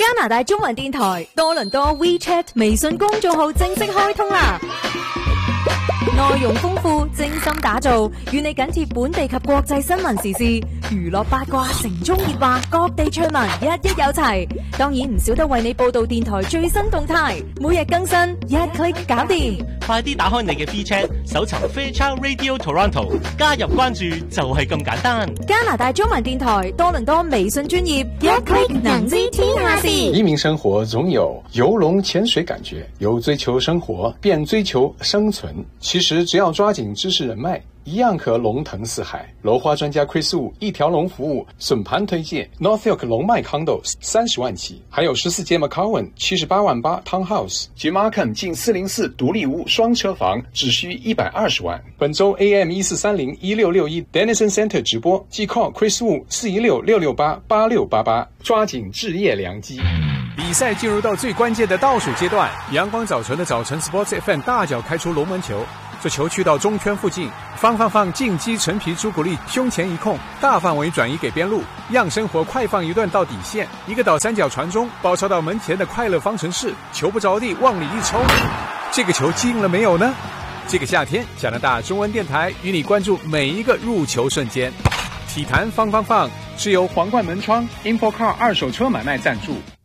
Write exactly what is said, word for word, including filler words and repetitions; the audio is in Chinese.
加拿大中文電台多倫多 WeChat 微信公眾號正式開通啦！內容豐富，精心打造，與你緊貼本地及國際新聞時事、娛樂八卦、城中熱話、各地趣聞，一一有齊。當然唔少得為你報道電台最新動態，每日更新，一 click 搞掂。 快啲打開你嘅 WeChat，搜尋 Fairchild Radio Toronto， 加入關注就係咁簡單。 加拿大中文電台多倫多微信專頁，一 click 能知天下事。 移民生活總有游龍潛水感覺，由追求生活變追求生存。其實只要抓緊知識人脈，一樣可龍騰四海。樓花專家 Chris Wu 一條龍服務，筍盤推薦 Northilk 龍脈 Condos 三十萬起，還有十四街 McCowan 七十八萬八 Townhouse 及 Markham 近四零四獨立屋雙車房，只需一百二十萬。本周 A M 一四三零一六六一 Denison Center 直播，即 call Chris Wu 四一六六六八八六八八，抓緊置業良機。 比賽進入到最關鍵的倒數階段，陽光早晨的早晨 Sports F M 大腳開出龍門球，這球去到中圈附近，方放放進擊陳皮朱古力，胸前一控，大範圍轉移給邊路，讓生活快放一段到底線，一個倒三角傳中，包抄到門前的快樂方程式，球不着地，往裡一抽，這個球進了沒有呢？這個夏天，加拿大中文電台與你關注每一個入球瞬間。體壇放放放是由皇冠門窗 InfoCar 二手車買賣贊助。